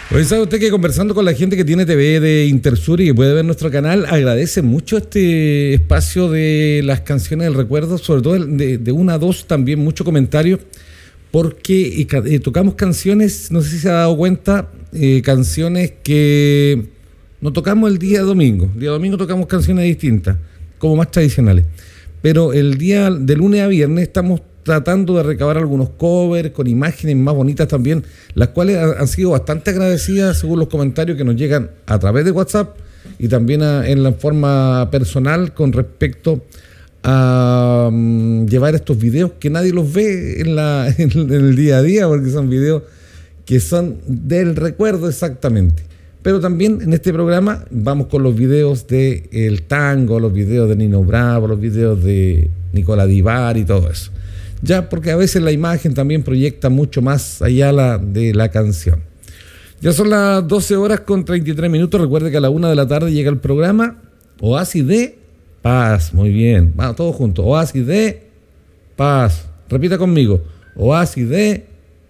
Oye, ¿sabe usted que conversando con la gente que tiene TV de Intersur y que puede ver nuestro canal, agradece mucho este espacio de las canciones del recuerdo, sobre todo de una a dos, también mucho comentario, porque tocamos canciones, no sé si se ha dado cuenta, canciones que no tocamos el día domingo. El día domingo tocamos canciones distintas, como más tradicionales. Pero el día de lunes a viernes estamos tratando de recabar algunos covers con imágenes más bonitas también, las cuales han sido bastante agradecidas según los comentarios que nos llegan a través de WhatsApp y también en la forma personal con respecto a llevar estos videos que nadie los ve en el día a día, porque son videos que son del recuerdo exactamente. Pero también en este programa vamos con los videos de el tango, los videos de Nino Bravo, los videos de Nicola Di Bari y todo eso. Ya, porque a veces la imagen también proyecta mucho más allá de la canción. Ya son las 12 horas con 33 minutos. Recuerde que a la 1 de la tarde llega el programa Oasis de Paz. Muy bien, vamos todos juntos. Oasis de Paz. Repita conmigo. Oasis de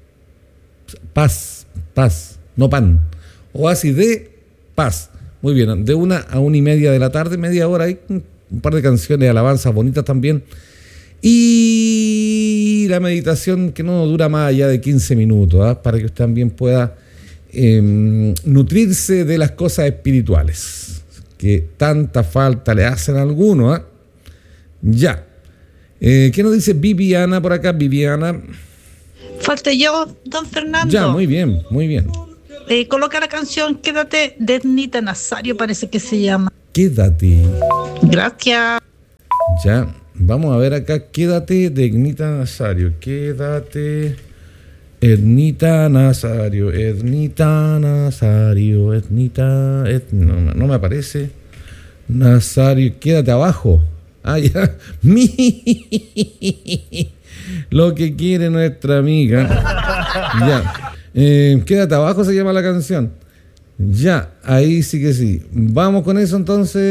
Paz. Paz, no pan. Oasis de Paz. Muy bien, de 1 a 1:30 de la tarde, media hora, hay un par de canciones de alabanzas bonitas también. Y la meditación que no dura más allá de 15 minutos, para que usted también pueda nutrirse de las cosas espirituales, que tanta falta le hacen a algunos. Ya. ¿Qué nos dice Viviana por acá? Viviana. Falta yo, don Fernando. Ya, muy bien, muy bien. Coloca la canción Quédate de Ednita Nazario, parece que se llama. Quédate. Gracias. Ya, vamos a ver acá. Quédate de Ednita Nazario. Quédate. Ednita Nazario. Ednita Nazario. Ednita. No me aparece. Nazario. Quédate abajo. Ah, ya. Lo que quiere nuestra amiga. Ya. Quédate abajo se llama la canción. Ya, ahí sí que sí. Vamos con eso entonces.